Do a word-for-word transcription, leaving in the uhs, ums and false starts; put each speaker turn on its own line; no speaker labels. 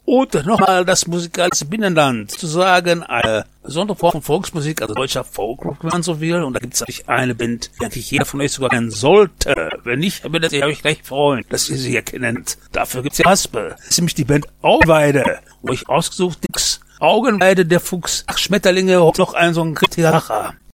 Und nochmal das musikalische Binnenland zu sagen, eine besondere Form von Volksmusik, also deutscher Folkrock, wenn man so will. Und da gibt es natürlich eine Band, die eigentlich jeder von euch sogar kennen sollte. Wenn nicht, dann werdet ihr euch gleich freuen, dass ihr sie hier kennt. Dafür gibt's ja Haspel. Das ist nämlich die Band Augenweide, wo ich ausgesucht nix. Augenweide, der Fuchs, ach, Schmetterlinge, noch ein so ein Kritiker.